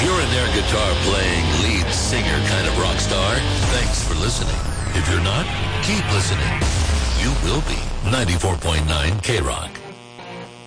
you're an air guitar playing lead singer kind of rock star, thanks for listening. If you're not, keep listening. You will be. 94.9 K-Rock.